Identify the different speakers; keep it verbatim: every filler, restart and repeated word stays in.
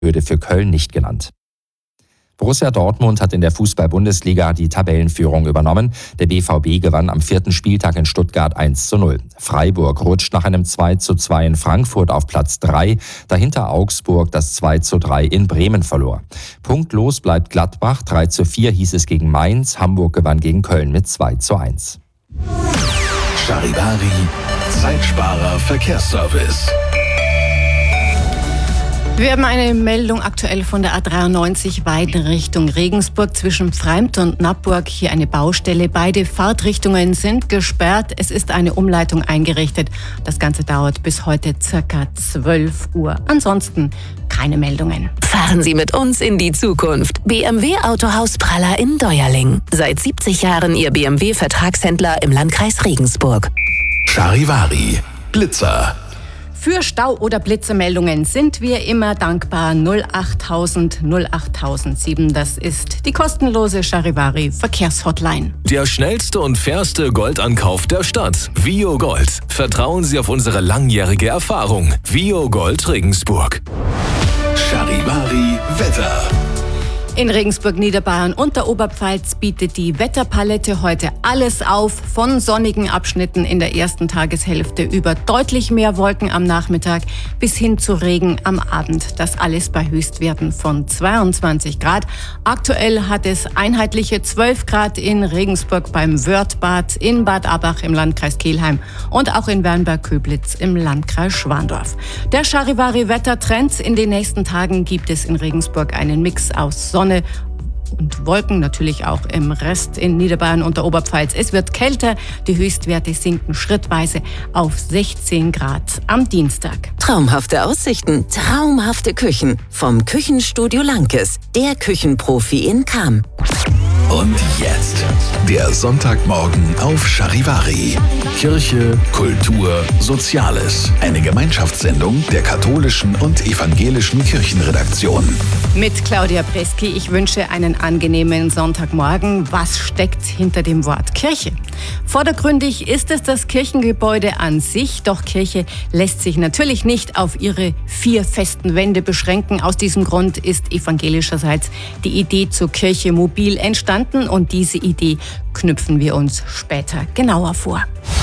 Speaker 1: Hürde für Köln nicht genannt. Borussia Dortmund hat in der Fußball-Bundesliga die Tabellenführung übernommen. Der B V B gewann am vierten Spieltag in Stuttgart eins zu null. Freiburg rutscht nach einem zwei zu zwei in Frankfurt auf Platz drei. Dahinter Augsburg, das zwei zu drei in Bremen verlor. Punktlos bleibt Gladbach. drei zu vier hieß es gegen Mainz. Hamburg gewann gegen Köln mit zwei zu eins.
Speaker 2: Charivari, Zeitsparer Verkehrsservice.
Speaker 3: Wir haben eine Meldung aktuell von der A dreiundneunzig Weiden Richtung Regensburg zwischen Pfreimt und Nappburg. Hier eine Baustelle. Beide Fahrtrichtungen sind gesperrt. Es ist eine Umleitung eingerichtet. Das Ganze dauert bis heute circa zwölf Uhr. Ansonsten keine Meldungen.
Speaker 4: Fahren Sie mit uns in die Zukunft. B M W Autohaus Praller in Deuerling. Seit siebzig Jahren Ihr B M W-Vertragshändler im Landkreis Regensburg.
Speaker 2: Charivari, Blitzer.
Speaker 3: Für Stau- oder Blitzermeldungen sind wir immer dankbar. null achttausend null achttausendsieben, das ist die kostenlose Charivari Verkehrshotline.
Speaker 5: Der schnellste und fairste Goldankauf der Stadt. Vio Gold. Vertrauen Sie auf unsere langjährige Erfahrung. Vio Gold Regensburg.
Speaker 2: Charivari Wetter.
Speaker 3: In Regensburg, Niederbayern und der Oberpfalz bietet die Wetterpalette heute alles auf, von sonnigen Abschnitten in der ersten Tageshälfte über deutlich mehr Wolken am Nachmittag bis hin zu Regen am Abend. Das alles bei Höchstwerten von zweiundzwanzig Grad. Aktuell hat es einheitliche zwölf Grad in Regensburg beim Wörthbad, in Bad Abbach im Landkreis Kelheim und auch in Wernberg-Köblitz im Landkreis Schwandorf. Der Charivari-Wettertrend: in den nächsten Tagen gibt es in Regensburg einen Mix aus Sonne und Wolken, natürlich auch im Rest in Niederbayern und der Oberpfalz. Es wird kälter, die Höchstwerte sinken schrittweise auf sechzehn Grad am Dienstag.
Speaker 4: Traumhafte Aussichten, traumhafte Küchen. Vom Küchenstudio Lankes, der Küchenprofi in Cham.
Speaker 2: Und jetzt der Sonntagmorgen auf Charivari. Kirche, Kultur, Soziales. Eine Gemeinschaftssendung der katholischen und evangelischen Kirchenredaktion.
Speaker 3: Mit Claudia Breski. Ich wünsche einen angenehmen Sonntagmorgen. Was steckt hinter dem Wort Kirche? Vordergründig ist es das Kirchengebäude an sich, doch Kirche lässt sich natürlich nicht auf ihre vier festen Wände beschränken. Aus diesem Grund ist evangelischerseits die Idee zur Kirche mobil entstanden und diese Idee knüpfen wir uns später genauer vor.